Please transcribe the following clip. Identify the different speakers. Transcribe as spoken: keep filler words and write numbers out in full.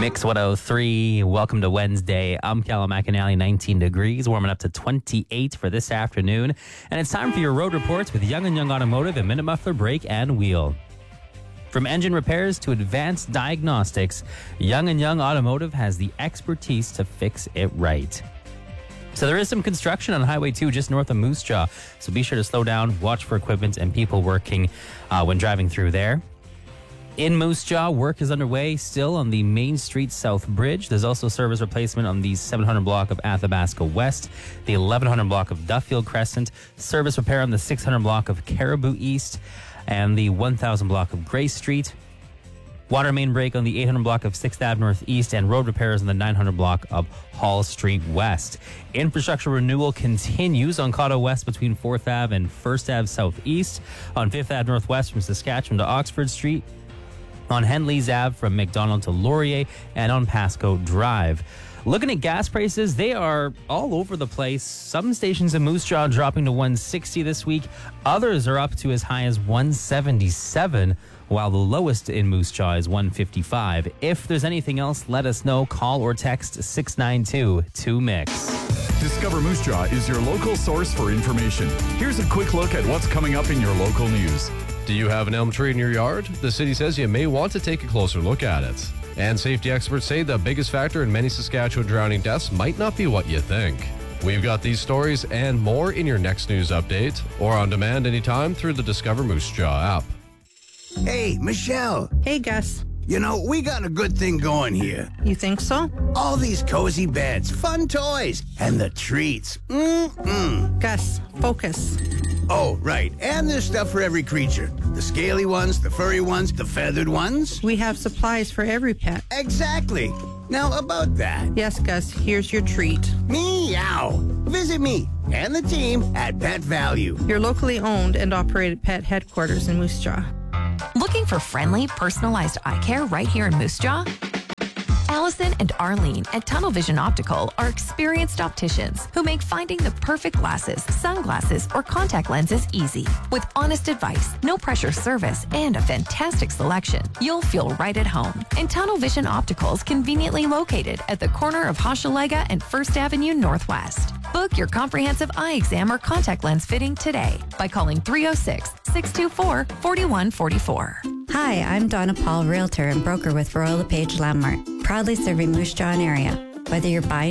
Speaker 1: Mix one oh three. Welcome to Wednesday. I'm Callum McAnally, nineteen degrees, warming up to twenty-eight for this afternoon. And it's time for your road reports with Young and Young Automotive and Minute Muffler Brake and Wheel. From engine repairs to advanced diagnostics, Young and Young Automotive has the expertise to fix it right. So there is some construction on Highway two just north of Moose Jaw. So be sure to slow down, watch for equipment and people working uh, when driving through there. In Moose Jaw, work is underway still on the Main Street South Bridge. There's also service replacement on the seven hundred block of Athabasca West, the eleven hundred block of Duffield Crescent, service repair on the six hundred block of Caribou East, and the one thousand block of Gray Street. Water main break on the eight hundred block of sixth Avenue Northeast, and road repairs on the nine hundred block of Hall Street West. Infrastructure renewal continues on Cotto West between fourth Avenue and first Avenue Southeast, on fifth Avenue Northwest from Saskatchewan to Oxford Street, on Henley's Ave from McDonald to Laurier, and on Pasco Drive. Looking at gas prices, they are all over the place. Some stations in Moose Jaw dropping to one sixty this week. Others are up to as high as one seventy-seven, while the lowest in Moose Jaw is one fifty-five. If there's anything else, let us know. Call or text six nine two two mix.
Speaker 2: Discover Moose Jaw is your local source for information. Here's a quick look at what's coming up in your local news.
Speaker 3: Do you have an elm tree in your yard? The city says you may want to take a closer look at it. And safety experts say the biggest factor in many Saskatchewan drowning deaths might not be what you think. We've got these stories and more in your next news update, or on demand anytime through the Discover Moose Jaw app.
Speaker 4: Hey, Michelle.
Speaker 5: Hey, Gus.
Speaker 4: You know, we got a good thing going here.
Speaker 5: You think so?
Speaker 4: All these cozy beds, fun toys, and the treats. Mm-mm.
Speaker 5: Gus, focus.
Speaker 4: Oh, right. And there's stuff for every creature. The scaly ones, the furry ones, the feathered ones.
Speaker 5: We have supplies for every pet.
Speaker 4: Exactly. Now, about that.
Speaker 5: Yes, Gus, here's your treat.
Speaker 4: Meow. Visit me and the team at Pet Value.
Speaker 5: Your locally owned and operated pet headquarters in Moose Jaw.
Speaker 6: Looking for friendly, personalized eye care right here in Moose Jaw? Allison and Arlene at Tunnel Vision Optical are experienced opticians who make finding the perfect glasses, sunglasses, or contact lenses easy. With honest advice, no pressure service, and a fantastic selection, you'll feel right at home. And Tunnel Vision Optical is conveniently located at the corner of Hochelaga and first Avenue Northwest. Book your comprehensive eye exam or contact lens fitting today by calling three oh six, six two four, four one four four.
Speaker 7: Hi, I'm Donna Paul, Realtor and broker with Royal LePage Landmark, proudly serving Moose Jaw area. Whether you're buying